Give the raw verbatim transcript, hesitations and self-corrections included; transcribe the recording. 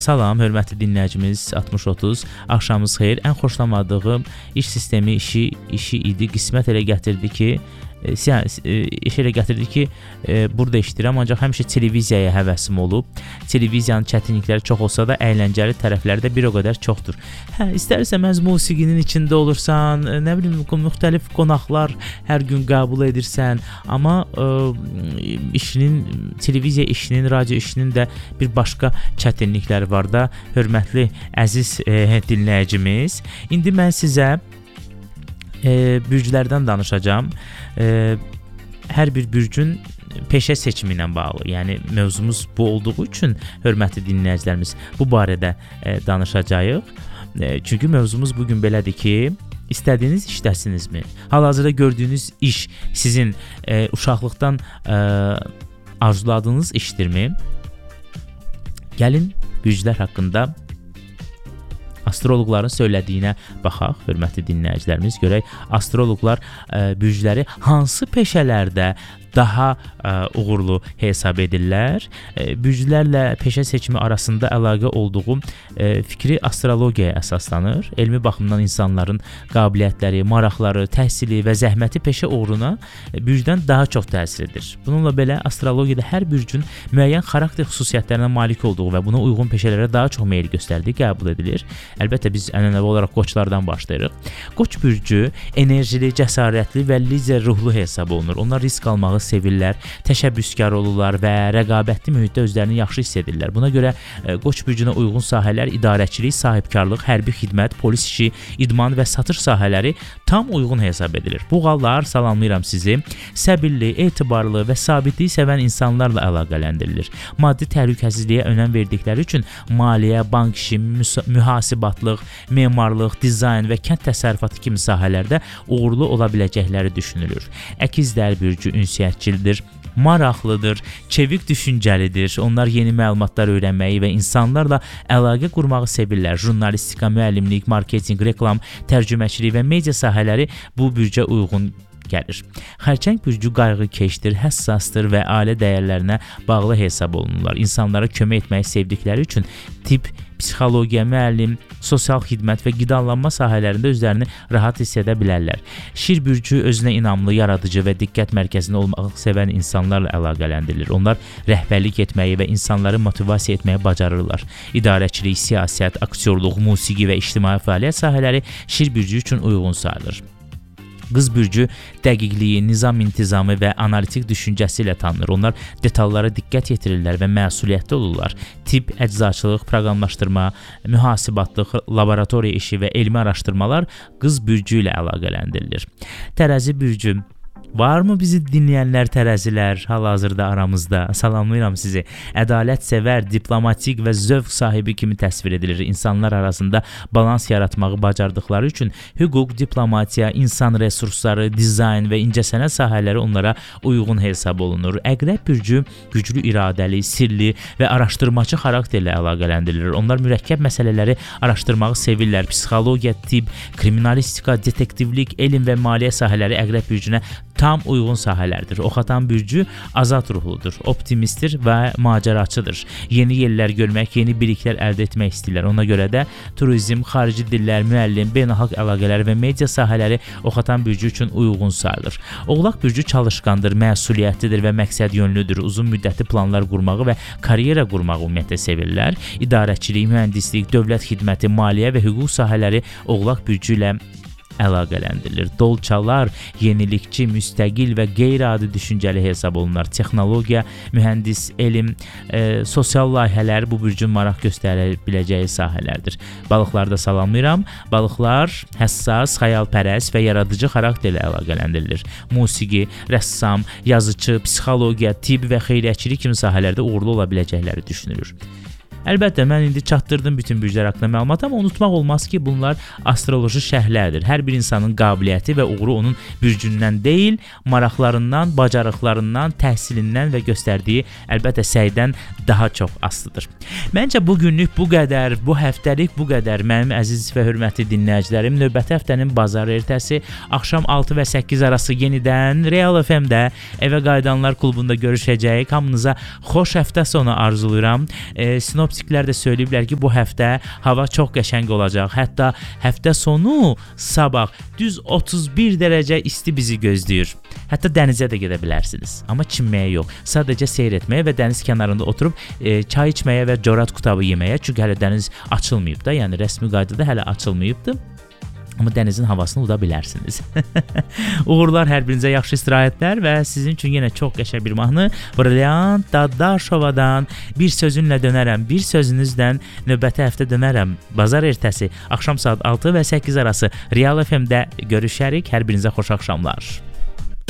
Salam, hörmətli dinləyicimiz altmış otuz. Axşamınız xeyir. Ən xoşlamadığım iş sistemi işi işi idi. Qismət elə gətirdi ki, e, iş elə gətirdi ki, e, burada işləyirəm, ancaq həmişə televiziyaya həvəsim olub. Televiziyanın çətinlikləri çox olsa da əyləncəli tərəfləri də bir o qədər çoxdur. Hə, istərsən məz musiqinin içində olursan, nə bilim, müxtəlif qonaqlar hər gün qəbul edirsən, amma ə, işinin, televiziya işinin, radio işinin də bir başqa çətinlikləri var da, hörmətli əziz e, dinləyicimiz. İndi mən sizə e, bürclərdən danışacağam. E, hər bir bürcün peşə seçimi ilə bağlı, yəni mövzumuz bu olduğu üçün hörmətli dinləyicilərimiz bu barədə e, danışacağıq. E, çünki mövzumuz bugün belədir ki, İstədiyiniz işdəsinizmi? Hal-hazırda gördüyünüz iş sizin e, uşaqlıqdan e, arzuladığınız işdirmi? Gəlin bürclər haqqında astroloqların söylədiyinə baxaq, hörmətli dinləyicilərimiz. Görək, astroloqlar e, bürcləri hansı peşələrdə daha ə, uğurlu hesab edirlər. E, bürclərlə peşə seçimi arasında əlaqə olduğu e, fikri astrologiyaya əsaslanır. Elmi baxımdan insanların qabiliyyətləri, maraqları, təhsili və zəhməti peşə uğruna e, bürcdən daha çox təsir edir. Bununla belə astrologiyada hər bürcün müəyyən xarakter xüsusiyyətlərinə malik olduğu və buna uyğun peşələrə daha çox meyil göstərdiyi qəbul edilir. Əlbəttə biz ənənəvi olaraq qoçlardan başlayırıq. Qoç bürcü enerjili, cəsarətli və lider ruhlu hesab olunur. Onlar risk almağı sevirlər, təşəbbüskar olurlar və rəqabətli mühitdə özlərini yaxşı hiss edirlər. Buna görə e, Qoç bürcünə uyğun sahələr idarəçilik, sahibkarlıq, hərbi xidmət, polis işi, idman və satış sahələri tam uyğun hesab edilir. Buğallar, salamlayıram sizi, səbirli, etibarlı və sabitliyi sevən insanlarla əlaqələndirilir. Maddi təhlükəsizliyə önəm verdikləri üçün maliyyə, bank işi, mühasibatlıq, memarlıq, dizayn və kənd təsərrüfatı kimi sahələrdə uğurlu ola biləcəkləri düşünülür. Əkizlər bürcü ünsiyyətçildir, maraqlıdır, çevik düşüncəlidir. Onlar yeni məlumatlar öyrənməyi və insanlarla əlaqə qurmağı sevirlər. Jurnalistika, müəllimlik, marketinq, reklam, tərcüməçilik və media sahələri bu bürcə uyğun gəlir. Xərçəng bürcü qayğıkeşdir, həssasdır və ailə dəyərlərinə bağlı hesab olunurlar. İnsanlara kömək etməyi sevdikləri üçün tibb, psixologiya, müəllim, sosial xidmət və qidalanma sahələrində özlərini rahat hiss edə bilərlər. Şir bürcü özünə inamlı, yaradıcı və diqqət mərkəzində olmağı sevən insanlarla əlaqələndirilir. Onlar rəhbərlik etməyi və insanları motivasiya etməyi bacarırlar. İdarəçilik, siyasət, aktyorluq, musiqi və ictimai fəaliyyət sahələri Şir bürcü üçün uyğun sayılır. Qız bürcü dəqiqliyi, nizam-intizamı və analitik düşüncəsi ilə tanınır. Onlar detallara diqqət yetirirlər və məsuliyyətli olurlar. Tibb, əczaçılıq, proqramlaşdırma, mühasibatlıq, laboratoriya işi və elmi araşdırmalar qız bürcü ilə əlaqələndirilir. Tərəzi bürcü. Varmı bizi dinləyənlər tərəzilər hal-hazırda aramızda? Salamlayıram sizi. Ədalət sevər, diplomatik və zövq sahibi kimi təsvir edilir. İnsanlar arasında balans yaratmağı bacardıqları üçün hüquq, diplomatiya, insan resursları, dizayn və incəsənət sahələri onlara uyğun hesab olunur. Əqrəb bürcü güclü iradəli, sirli və araşdırmacı xarakterlə əlaqələndirilir. Onlar mürəkkəb məsələləri araşdırmağı sevirlər. Psixologiya, tibb, kriminalistika, detektivlik, elm və maliyyə sahələri Əqrəb bürcünə tam uyğun sahələrdir. Oxatan bürcü azad ruhludur, optimistdir və macəraçıdır. Yeni yerlər görmək, yeni biliklər əldə etmək istəyirlər. Ona görə də turizm, xarici dillər, müəllim, beynəlxalq əlaqələri və media sahələri Oxatan bürcü üçün uyğun sayılır. Oğlaq bürcü çalışqandır, məsuliyyətlidir və məqsədyönlüdür. Uzun müddətli planlar qurmağı və karyera qurmağı ümumiyyətlə sevirlər. İdarəçilik, mühəndislik, dövlət xidməti, maliyyə və hüquq sahələri Oğlaq bürcü ilə əlaqələndirilir. Dolçalar yenilikçi, müstəqil və qeyri-adi düşüncəli hesab olunurlar. Texnologiya, mühəndis, elm, e, sosial layihələr bu bürcün maraq göstərə biləcəyi sahələrdir. Balıqlarda salamlayıram. Balıqlar həssas, xəyalpərəst və yaradıcı xarakterlə əlaqələndirilir. Musiqi, rəssam, yazıcı, psixologiya, tibb və xeyriyyətçilik kimi sahələrdə uğurlu ola biləcəkləri düşünülür. Əlbəttə, mən indi çatdırdım bütün bürclər haqqında məlumat, amma unutmaq olmaz ki, bunlar astroloji şərhlərdir. Hər bir insanın qabiliyyəti və uğuru onun bürcündən deyil, maraqlarından, bacarıqlarından, təhsilindən və göstərdiyi əlbəttə səydən daha çox asılıdır. Məncə bugünlük bu qədər, bu həftəlik bu qədər. Mənim əziz və hörmətli dinləyicilərim, növbəti həftənin bazar ertəsi axşam altı və səkkiz arası yenidən Real F M-də Evə Qayıdanlar klubunda görüşəcəyik. Hamınıza xoş həftə sonu arzulayıram. E, Sinop sinoptiklər də söyləyiblər ki, bu həftə hava çox qəşəng olacaq. Hətta həftə sonu sabah düz otuz bir dərəcə isti bizi gözləyir. Hətta dənizə də gedə bilərsiniz. Amma çimməyə yox. Sadəcə seyr etməyə və dəniz kənarında oturub e, çay içməyə və corat qutabı yeməyə. Çünki hələ dəniz açılmayıb da, yəni rəsmi qaydada hələ açılmayıbdı. Amma dənizin havasını uda bilərsiniz. Uğurlar hər birinizə, yaxşı istirahətlər və sizin üçün yenə çox qəşəng bir mahnı Brilliant Dadaşovadan bir sözünlə dönərəm, bir sözünüzdən növbəti həftə dönərəm. Bazar ertəsi axşam saat altı və səkkiz arası Real F M-də görüşərik. Hər birinizə xoş axşamlar.